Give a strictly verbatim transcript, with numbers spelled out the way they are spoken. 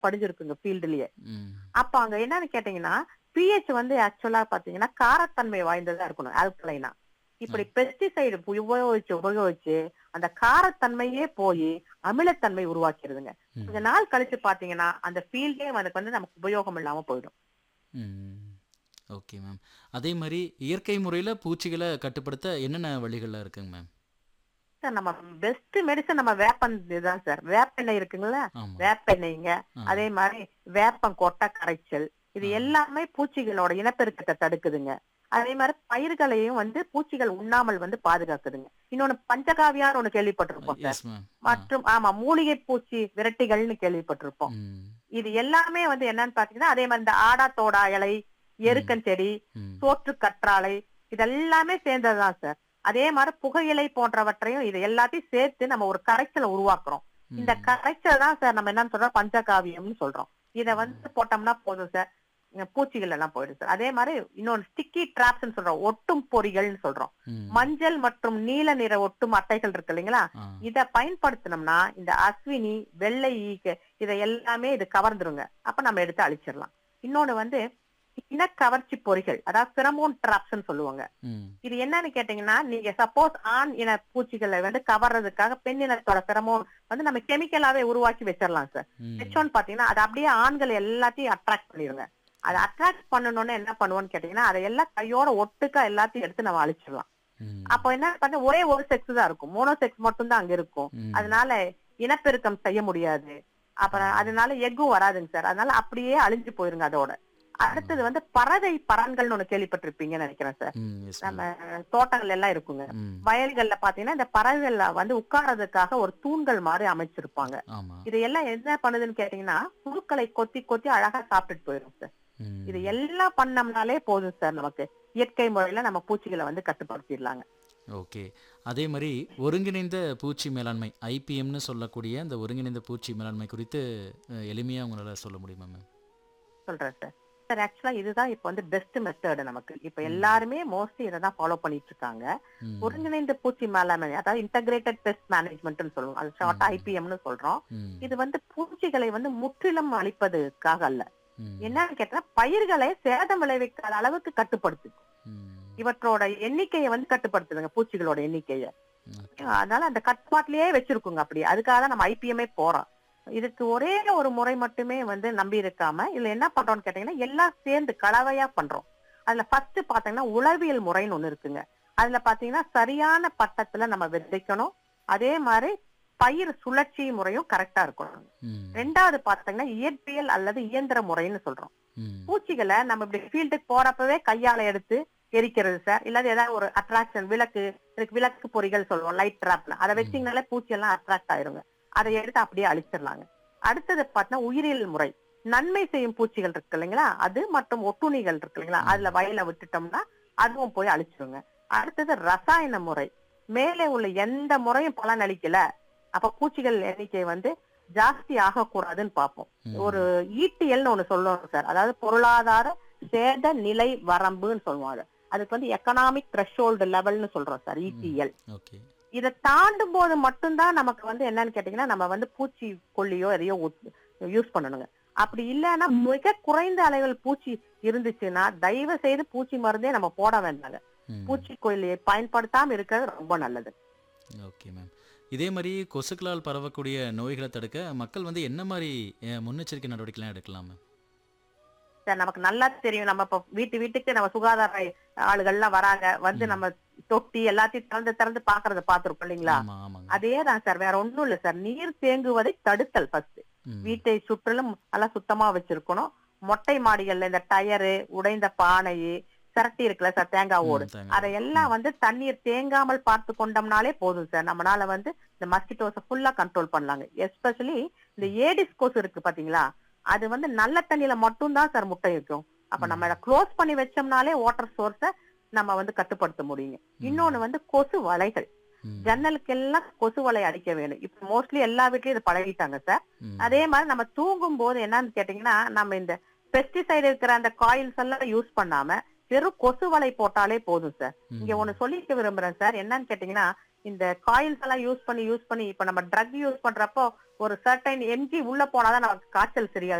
படிஞ்சிருக்குங்க ஃபீல்டுலயே. ம். அப்ப அங்க என்னன்னு கேட்டீங்கன்னா, பிஹெச் வந்து ஆக்சுவலா பாத்தீங்கன்னா காரத்தன்மை வாய்ந்ததா இருக்கணும் ஆல்கலைனா. ஆ. இப்படி பெஸ்டிசைடு உபயோகிச்சு உபயோகிச்சு அந்த காரத்தன்மையே போய் அமிலத்தன்மை உருவாக்கிடுதுங்க. கொஞ்ச ம். நாள் கழிச்சு பாத்தீங்கன்னா அந்த ஃபீல்டே அதுக்கு வந்து நமக்கு உபயோகம் இல்லாம போயிடும். ம். Okay ma'am. அதே மாரி இயற்கை முறையில பூச்சிகள கட்டுப்படுத்த என்னென்ன வழிகள்லாம் இருக்குங்க மேம்? சார் நம்ம பெஸ்ட் மெடிசன் நம்ம வேப்பன் இதுதான் சார். வேப்பெண்ணெய் இருக்குங்கள, ஆமா. வேப்பெண்ணெய்ங்க. ஆ. அதே மாதிரி வேப்பம் கொட்டை கரைச்சல். இது ஆ. எல்லாமே பூச்சிகளோட இனப்பெருக்கத்தை தடுக்குதுங்க. அதே மாதிரி பயிர்களையும் வந்து பூச்சிகள் உண்ணாமல் வந்து பாதுகாக்குதுங்க. இன்னொன்னு பஞ்சகாவியான்னு ஒண்ணு கேள்விப்பட்டிருப்போம் சார். Yes ma'am. ஆ. மற்றும் ஆமா மூலிகை பூச்சி விரட்டிகள்னு கேள்விப்பட்டிருப்போம். ம். இது எல்லாமே வந்து என்னன்னு பாத்தீங்கன்னா அதே மாதிரி இந்த ஆடாத்தோடா இலை, ம். எருக்கன் செடி, ம். சோற்று கற்றாழை இதெல்லாமே சேர்ந்ததுதான் சார். அதே மாதிரி புகையிலை போன்றவற்றையும் இது எல்லாத்தையும் சேர்த்து நம்ம ஒரு கரைச்சலை உருவாக்குறோம். இந்த ம். கரைச்சல் தான் சார் நம்ம என்னன்னு சொல்றோம் பஞ்சகாவியம்னு சொல்றோம். இத ஓ! வந்து போட்டோம்னா போதும் சார். இங்க பூச்சிகள் எல்லாம் போயிடும் சார். அதே மாதிரி இன்னொன்னு ஸ்டிக்கி டிராப்ஸ்ன்னு சொல்றோம். ஒட்டும் பொறிகள்னு சொல்றோம். ம். மஞ்சள் மற்றும் நீல நிற ஒட்டும் அட்டைகள் இருக்கு இல்லைங்களா? ஆ. இத பயன்படுத்தினோம்னா இந்த அஸ்வினி, வெள்ளை ஈக்கு இதை எல்லாமே இது கவர்ந்துருங்க. அப்ப நம்ம எடுத்து அழிச்சிடலாம். இன்னொன்னு வந்து இனக்கவர்ச்சி பொறிகள், அதாவது பெரமோன் டிராப்ஸ்ன்னு சொல்லுவாங்க. ம். இது என்னன்னு கேட்டீங்கன்னா, நீங்க சப்போஸ் ஆண் இன பூச்சிகளை வந்து கவர்றதுக்காக பெண் இனத்தோட பெரமோன் வந்து நம்ம கெமிக்கலாவே உருவாக்கி வச்சிடலாம் சார். ம். வச்சோன்னு பாத்தீங்கன்னா அது அப்படியே ஆண்கள் எல்லாத்தையும் அட்ராக்ட் பண்ணிடுங்க. அதை அட்ராக்ட் பண்ணணும்னு என்ன பண்ணுவோம்னு கேட்டீங்கன்னா அதை எல்லாம் கையோட ஒட்டுக்கா எல்லாத்தையும் எடுத்து நம்ம அழிச்சிடலாம். ம். அப்போ என்ன பண்ண ஒரே ஒரு செக்ஸ் தான் இருக்கும். மோனோ செக்ஸ் மட்டும் தான் அங்க இருக்கும். ம். அதனால இனப்பெருக்கம் செய்ய முடியாது. அப்புறம் ம். அதனால எக்கும் வராதுங்க சார். அதனால அப்படியே அழிஞ்சு போயிருங்க அதோட. ஆ. அடுத்தது வந்து பறவை பறன்கள்னு ஒண்ணு கேள்விப்பட்டிருப்பீங்கன்னு நினைக்கிறேன் சார். ம். எஸ் நம்ம மேம். தோட்டங்கள் எல்லாம் இருக்குங்க. ம். வயல்கள்ல பாத்தீங்கன்னா இந்த பறவைகள்ல வந்து உட்கார்றதுக்காக ஒரு தூண்கள் மாதிரி அமைச்சிருப்பாங்க. ஆமா. இதையெல்லாம் என்ன பண்ணுதுன்னு கேட்டீங்கன்னா புழுக்களை கொத்தி கொத்தி அழகா சாப்பிட்டுட்டு போயிடும் சார். இது ம். எல்லாம் பண்ணோம்னாலே போதும் சார் நமக்கு. இயற்கை முறையில நம்ம பூச்சிகளை வந்து கட்டுப்படுத்திடலாங்க. ஓகே. அதே மாரி ஒருங்கிணைந்த பூச்சி மேலாண்மை ஐபிஎம்னு சொல்லக்கூடிய அந்த ஒருங்கிணைந்த பூச்சி மேலாண்மை குறித்து அ எளிமையா உங்களால சொல்ல முடியுமா மேம்? சொல்றேன் சார். சார் ஆக்சுவலா இதுதான் இப்ப வந்து பெஸ்ட் மெத்தட் நமக்கு. இப்ப ம். எல்லாருமே மோஸ்ட்லி இதை தான் ஃபாலோ பண்ணிட்டு இருக்காங்க. ம். ஒருங்கிணைந்த பூச்சி மேலாண்மை அதாவது இன்டகிரேட்டட் பெஸ்ட் மேனேஜ்மெண்ட்னு சொல்லுவோம். அது ஷார்ட்டா ம். ஐபிஎம்னு சொல்றோம். ம். இது வந்து பூச்சிகளை வந்து முற்றிலும் அழிப்பதற்காக அல்ல. ம். என்னன்னு கேட்டா பயிர்களை சேதம் விளைவிக்காத அளவுக்கு கட்டுப்படுத்தும். ம். இவற்றோட எண்ணிக்கையை வந்து கட்டுப்படுத்துதுங்க பூச்சிகளோட எண்ணிக்கையை. ஓகே. அதனால அந்த கட்டுப்பாட்டிலேயே வச்சிருக்குங்க அப்படி. அதுக்காக தான் நம்ம ஐபிஎம்மே போறோம். இதுக்கு ஒரே ஒரு முறை மட்டுமே வந்து நம்பி இருக்காம இதுல என்ன பண்றோம்னு கேட்டீங்கன்னா எல்லாம் சேர்ந்து கலவையா பண்றோம். அதுல ஃபர்ஸ்ட் பாத்தீங்கன்னா உளவியல் முறைன்னு ஒண்ணு இருக்குங்க. அதுல பாத்தீங்கன்னா சரியான பட்டத்துல நம்ம விதைக்கணும். அதே மாதிரி பயிர் சுழற்சி முறையும் கரெக்டா இருக்கணும். ம். ரெண்டாவது பாத்தீங்கன்னா இயற்பியல் அல்லது இயந்திர முறைன்னு சொல்றோம். ம். பூச்சிகளை நம்ம இப்படி ஃபீல்டுக்கு போறப்பவே கையால எடுத்து எரிக்கிறது சார். இல்லாத ஏதாவது ஒரு அட்ராக்ஷன் விளக்கு இதுக்கு விளக்கு பொறிகள் சொல்லுவோம் லைட் ட்ராப்ல அதை ம். வச்சீங்கனாலே பூச்சி எல்லாம் அட்ராக்ட் ஆயிருங்க. அதை எடுத்து அப்படியே அழிச்சிடலாங்க. அடுத்தது பார்த்தீங்கன்னா உயிரியல் முறை. நன்மை செய்யும் பூச்சிகள் இருக்கு இல்லைங்களா, அது மற்றும் ஒட்டுண்ணிகள் இருக்கு இல்லைங்களா, அதுல ம். வயல விட்டுட்டோம்னா அதுவும் போய் அழிச்சிருங்க. அடுத்தது ரசாயன முறை. மேலே உள்ள எந்த முறையும் பலன் அளிக்கல அப்ப பூச்சிகள் எண்ணிக்கை வந்து ஜாஸ்தி ஆகக்கூடாதுன்னு பார்ப்போம். ஒரு ம். ஈட்டியல்னு ஒண்ணு சொல்லுவாங்க சார். அதாவது பொருளாதார சேத நிலை வரம்புன்னு சொல்லுவாங்க. அதுக்கு வந்து எக்கனாமிக் த்ரெஷோல்டு லெவல்னு சொல்றோம் சார் ம். இடிஎல். ஓகே. இதை தாண்டும் போது மட்டும்தான் நமக்கு வந்து என்னன்னு கேட்டீங்கன்னா நம்ம வந்து பூச்சி கொல்லியோ எதையோ யூஸ் பண்ணணுங்க. அப்படி இல்லைன்னா மிக குறைந்த அளவில் பூச்சி இருந்துச்சுன்னா தயவு செய்து பூச்சி மருந்தே நம்ம போட வேண்டாங்க. ம். பூச்சிக்கொல்லியை பயன்படுத்தாம இருக்கிறது ரொம்ப நல்லது. Okay ma'am. இதே மாரி கொசுக்களால் பரவக்கூடிய நோய்களை தடுக்க மக்கள் வந்து என்ன மாரி அ முன்னெச்சரிக்கை நடவடிக்கைலாம் எடுக்கலாம் மேம்? சார் நமக்கு நல்லா தெரியும். நம்ம இப்ப வீட்டு வீட்டுக்கு நம்ம சுகாதார ஆளுகள்லாம் வராங்க. வந்து ம். நம்ம தொட்டி எல்லாத்தையும் திறந்து திறந்து பாக்குறத பாத்துருக்கோம் இல்லைங்களா? ஆமா, ஆமாங்க. அதேதான் சார். வேற ஒண்ணும் இல்ல சார். நீர் தேங்குவதை தடுத்தல் ஃபர்ஸ்ட். ம். வீட்டை சுற்றிலும் நல்லா சுத்தமா வச்சிருக்கணும். மொட்டை மாடிகள்ல இந்த டயரு, உடைந்த பானை, சிரட்டி இருக்குல்ல சார் தேங்காய் ஓடு, ம். தேங்காய் ஓடு. அதையெல்லாம் ம். வந்து தண்ணீர் தேங்காமல் பார்த்து கொண்டோம்னாலே போதும் சார். நம்மளால வந்து இந்த மஸ்கிட்டோஸை ஃபுல்லா கண்ட்ரோல் பண்ணலாங்க. எஸ்பெஷலி இந்த ம். ஏடிஸ் கொசு இருக்கு பாத்தீங்களா, அது வந்து நல்ல தண்ணியில மட்டும்தான் சார் முட்டை வைக்கும். அப்ப நம்ம ம். இதை க்ளோஸ் பண்ணி வச்சோம்னாலே வாட்டர் சோர்ஸை நம்ம வந்து கட்டுப்படுத்த முடியுங்க. ம். இன்னொன்னு வந்து கொசு வலைகள். ம். ஜன்னலுக்கு எல்லாம் கொசு வலை அடிக்க வேணும். இப்ப மோஸ்ட்லி எல்லா வீட்லயும் இது பழகிட்டாங்க சார். ம். அதே மாதிரி நம்ம தூங்கும் போது என்னன்னு கேட்டீங்கன்னா நம்ம இந்த பெஸ்டிசைடு இருக்கிற அந்த காயில்ஸ் எல்லாம் யூஸ் பண்ணாம வெறும் கொசு வலை போட்டாலே போதும் சார். இங்க ம். ஒண்ணு சொல்லிக்க விரும்புறேன் சார். என்னன்னு கேட்டீங்கன்னா இந்த காயில்ஸ் எல்லாம் யூஸ் பண்ணி யூஸ் பண்ணி இப்ப நம்ம ட்ரக் யூஸ் பண்றப்போ ஒரு சர்டைன் எம்ஜி உள்ள போனாதான் நமக்கு காய்ச்சல் சரியா